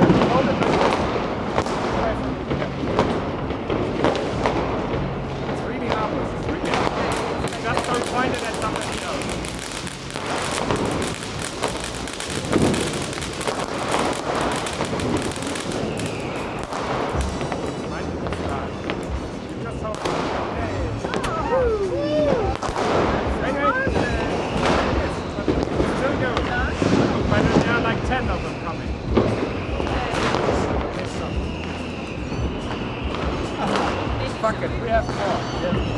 Hold it. It's really harmless. It's really harmless. Just don't point it at somebody else. Fuck it, we have more. Yes.